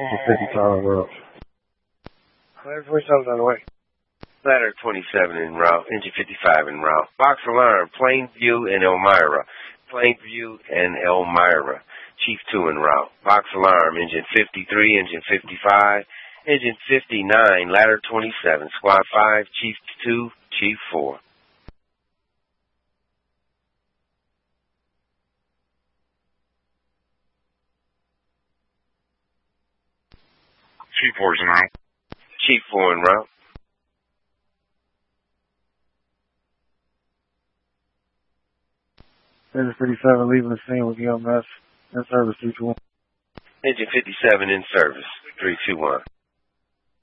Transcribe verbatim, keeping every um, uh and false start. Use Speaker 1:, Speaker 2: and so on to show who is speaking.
Speaker 1: Engine fifty-five en route.
Speaker 2: Ladder twenty-seven's on the way.
Speaker 3: Ladder twenty-seven en route. Engine fifty-five en route. Box alarm. Plainview and Elmira. Plainview and Elmira. Chief two en route. Box alarm. Engine fifty-three, engine fifty-five, engine fifty-nine, ladder twenty-seven, squad five, chief two, chief four.
Speaker 4: Chief four's en route.
Speaker 3: Chief four en route.
Speaker 1: Engine fifty-seven leaving the scene with E M S in service three two one.
Speaker 3: Engine fifty-seven in service three two one.